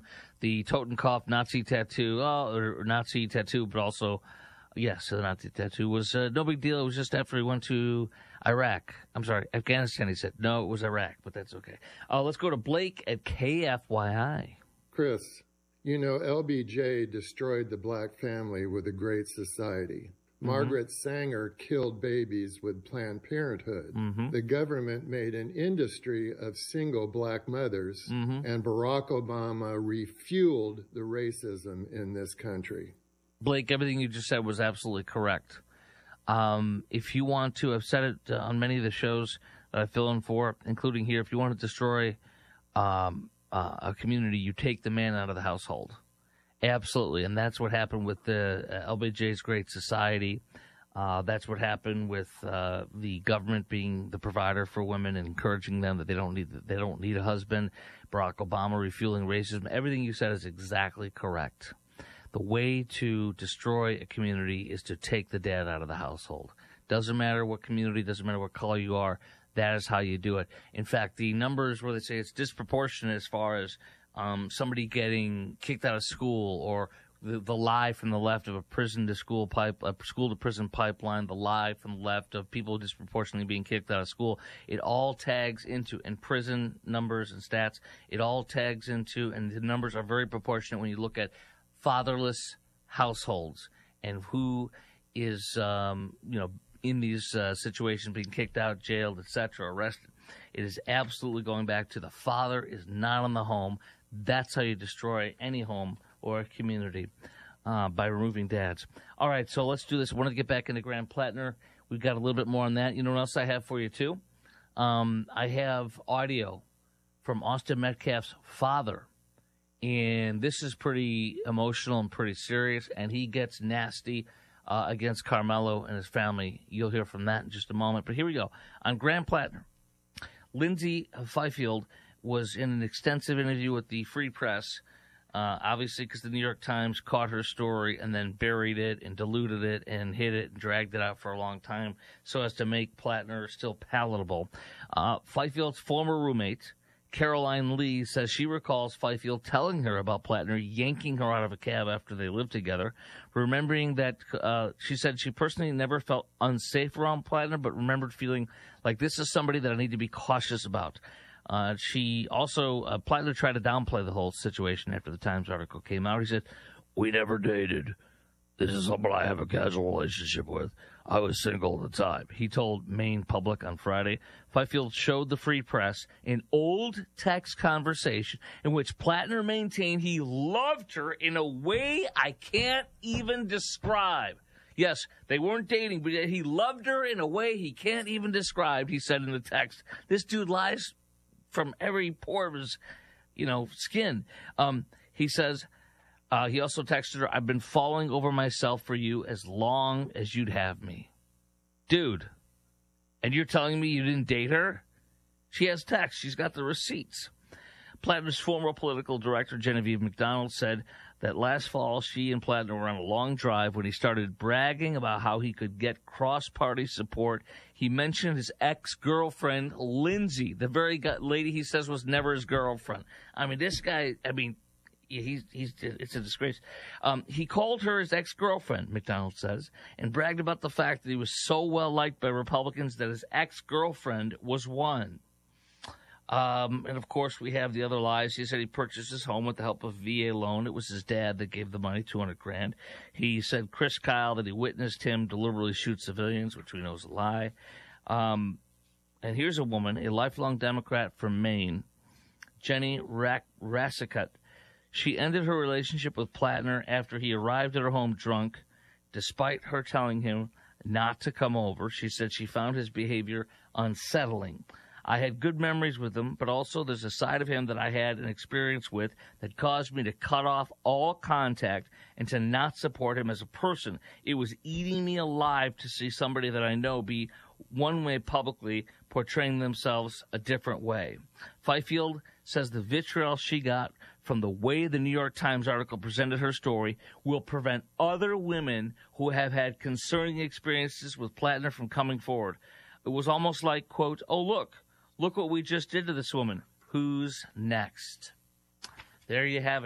the Totenkopf Nazi tattoo, or Nazi tattoo, but also, yes, the Nazi tattoo was no big deal. It was just after he went to Afghanistan, he said. No, it was Iraq, but that's okay. Let's go to Blake at KFYI. Chris, you know, LBJ destroyed the black family with a great society. Margaret Sanger killed babies with Planned Parenthood. The government made an industry of single black mothers, and Barack Obama refueled the racism in this country. Blake, everything you just said was absolutely correct. If you want to, I've said it on many of the shows that I fill in for, including here, if you want to destroy a community, you take the man out of the household. Absolutely, and that's what happened with the LBJ's Great Society. That's what happened with the government being the provider for women and encouraging them that they don't need a husband. Barack Obama refueling racism. Everything you said is exactly correct. The way to destroy a community is to take the dad out of the household. Doesn't matter what community, doesn't matter what color you are. That is how you do it. In fact, the numbers where they say it's disproportionate as far as somebody getting kicked out of school, or the lie from the left of a prison to school school to prison pipeline, the lie from the left of people disproportionately being kicked out of school. It all tags into, and prison numbers and stats, it all tags into, and the numbers are very proportionate when you look at fatherless households and who is, in these situations, being kicked out, jailed, etc., arrested. It is absolutely going back to the father is not in the home. That's how you destroy any home or a community, by removing dads. All right, so let's do this. I want to get back into Graham Plattner. We've got a little bit more on that. You know what else I have for you, too? I have audio from Austin Metcalf's father, and this is pretty emotional and pretty serious, and he gets nasty against Carmelo and his family. You'll hear from that in just a moment. But here we go. On Graham Plattner, Lindsay Fifield was in an extensive interview with the Free Press, obviously because the New York Times caught her story and then buried it and diluted it and hid it and dragged it out for a long time so as to make Plattner still palatable. Fifield's former roommate, Caroline Lee, says she recalls Fifield telling her about Plattner yanking her out of a cab after they lived together, remembering that she said she personally never felt unsafe around Plattner, but remembered feeling like this is somebody that I need to be cautious about. She also, Plattner tried to downplay the whole situation after the Times article came out. He said, "We never dated. This is someone I have a casual relationship with. I was single at the time," he told Maine Public on Friday. Fifield showed the Free Press an old text conversation in which Plattner maintained he loved her in a way I can't even describe. Yes, they weren't dating, but he loved her in a way he can't even describe, he said in the text. This dude lies from every pore of his, skin. He says, he also texted her, "I've been falling over myself for you as long as you'd have me." Dude, and you're telling me you didn't date her? She has texts. She's got the receipts. Plattner's former political director, Genevieve McDonald, said that last fall she and Plattner were on a long drive when he started bragging about how he could get cross-party support. He mentioned his ex-girlfriend, Lindsay, the very lady he says was never his girlfriend. I mean, this guy, it's a disgrace. He called her his ex-girlfriend, McDonald says, and bragged about the fact that he was so well-liked by Republicans that his ex-girlfriend was one. And, of course, we have the other lies. He said he purchased his home with the help of VA loan. It was his dad that gave the money, $200,000. He said Chris Kyle that he witnessed him deliberately shoot civilians, which we know is a lie. And here's a woman, a lifelong Democrat from Maine, Jenny Rassicut. She ended her relationship with Plattner after he arrived at her home drunk, despite her telling him not to come over. She said she found his behavior unsettling. "I had good memories with him, but also there's a side of him that I had an experience with that caused me to cut off all contact and to not support him as a person. It was eating me alive to see somebody that I know be one way publicly, portraying themselves a different way." Fifield says the vitriol she got from the way the New York Times article presented her story will prevent other women who have had concerning experiences with Plattner from coming forward. It was almost like, quote, "Oh, look what we just did to this woman. Who's next?" There you have it.